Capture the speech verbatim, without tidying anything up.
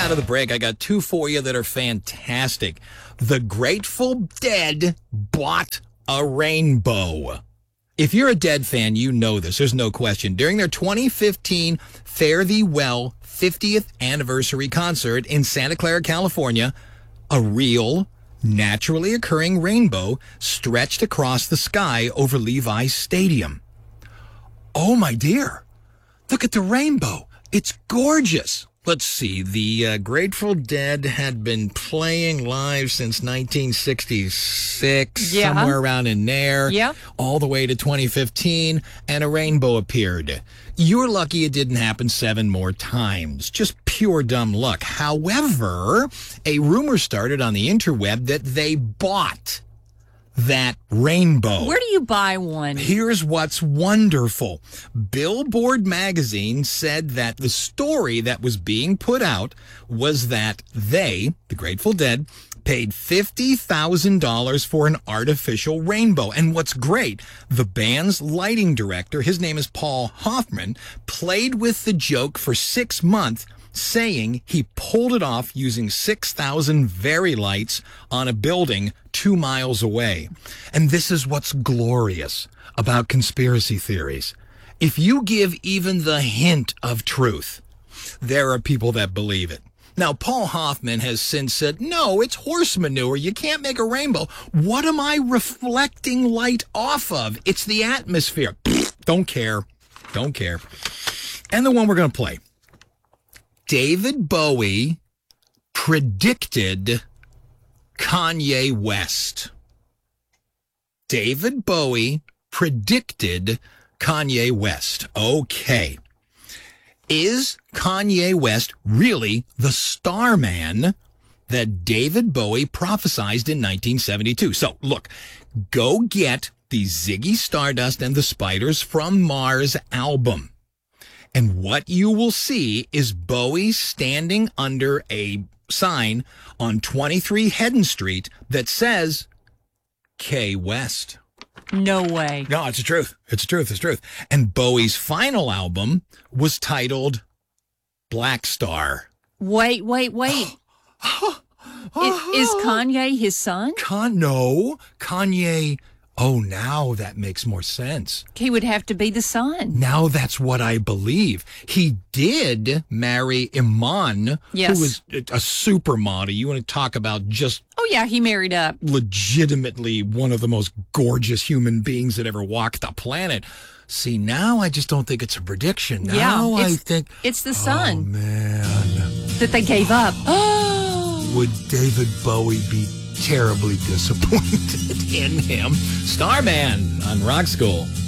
out of the break, I got two for you that are fantastic. The Grateful Dead bought a rainbow. If you're a Dead fan, you know this. There's no question. During their twenty fifteen Fare Thee Well fiftieth anniversary concert in Santa Clara, California, a real, naturally occurring rainbow stretched across the sky over Levi's Stadium. Oh, my dear. Look at the rainbow. It's gorgeous. Let's see. The uh, Grateful Dead had been playing live since nineteen sixty-six, Yeah. somewhere around in there, Yeah. all the way to twenty fifteen, and a rainbow appeared. You're lucky it didn't happen seven more times. Just pure dumb luck. However, a rumor started on the interweb that they bought that rainbow. Where do you buy one? Here's what's wonderful. Billboard magazine said that the story that was being put out was that they, the Grateful Dead, paid fifty thousand dollars for an artificial rainbow. And what's great, the band's lighting director, his name is Paul Hoffman, played with the joke for six months, saying he pulled it off using six thousand Very lights on a building two miles away. And this is what's glorious about conspiracy theories. If you give even the hint of truth, there are people that believe it. Now, Paul Hoffman has since said, no, it's horse manure. You can't make a rainbow. What am I reflecting light off of? It's the atmosphere. Don't care. Don't care. And the one we're going to play. David Bowie predicted Kanye West. David Bowie predicted Kanye West. Okay. Is Kanye West really the star man that David Bowie prophesied in nineteen seventy-two? So, look, go get the Ziggy Stardust and the Spiders from Mars album. And what you will see is Bowie standing under a sign on twenty-three Hedden Street that says K West. No way. No, it's the truth. It's the truth. It's the truth. And Bowie's final album was titled Black Star. Wait, wait, wait. I- Is Kanye his son? Con- no, Kanye. Oh, now that makes more sense. He would have to be the son. Now that's what I believe. He did marry Iman, Yes. who was a a supermodel. You want to talk about just Oh, yeah, he married up. legitimately one of the most gorgeous human beings that ever walked the planet. See, now I just don't think it's a prediction. Now Yeah, I it's- think, It's the oh, son man, that they gave up. Oh, would David Bowie be terribly disappointed in him? Starman on Rock School.